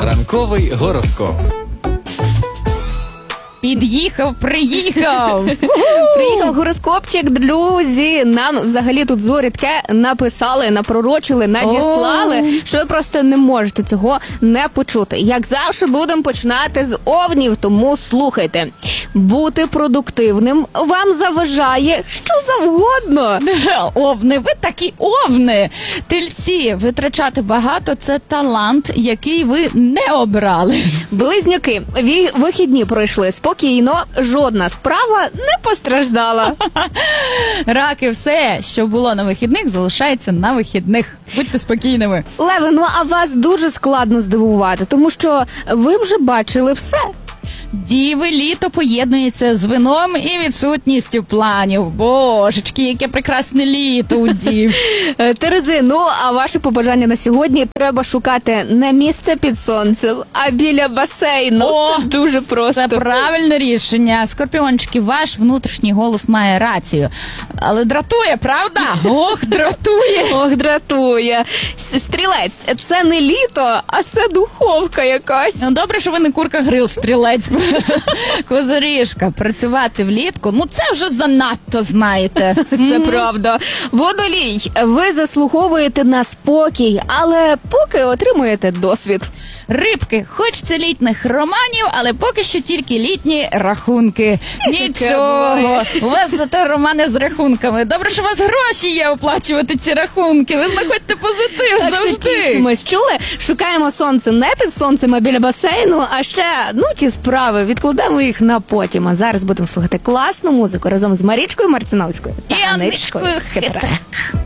Ранковий гороскоп. Приїхав гороскопчик, друзі. Нам взагалі тут зорі таке написали, напророчили, надіслали, що ви просто не можете цього не почути. Як завжди, будемо починати з овнів, тому слухайте. Бути продуктивним вам заважає що завгодно. Овни, ви такі овни. Тельці, витрачати багато – це талант, який ви не обрали. Близнюки, вихідні пройшли спокійно, жодна справа не постраждала. Раки, все, що було на вихідних, залишається на вихідних. Будьте спокійними. Леви, ну а вас дуже складно здивувати, тому що ви вже бачили все. Діви, літо поєднується з вином і відсутністю планів. Божечки, яке прекрасне літо у дів. Терези, ну а ваше побажання на сьогодні треба шукати не місце під сонцем, а біля басейну. О, це дуже просто. Це правильне рішення. Скорпіончики, ваш внутрішній голос має рацію. Але дратує, правда? Ох, дратує. Ох, дратує. Стрілець, це не літо, а це духовка якась. Ну, добре, що ви не курка-грил, стрілець. Козиріжка, працювати влітку, ну це вже занадто, знаєте. Це правда. Водолій, ви заслуговуєте на спокій, але поки отримуєте досвід. Рибки, хочеться літніх романів, але поки що тільки літні рахунки. Нічого, у вас зате романи з рахунками. Добре, що у вас гроші є оплачувати ці рахунки. Ви знаходьте позитив завжди. Ми чули? Шукаємо сонце не під сонцем, а біля басейну, а ще, ті справи, відкладемо їх на потім. А зараз будемо слухати класну музику разом з Марічкою Марциновською і Анничкою Хитрак.